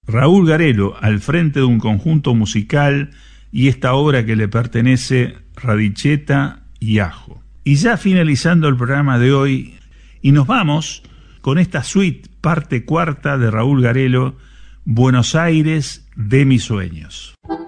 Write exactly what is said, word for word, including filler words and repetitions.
Raúl Garelo al frente de un conjunto musical y esta obra que le pertenece, Radicheta y Ajo. Y ya finalizando el programa de hoy, y nos vamos con esta suite, parte cuarta de Raúl Garelo, Buenos Aires de mis sueños.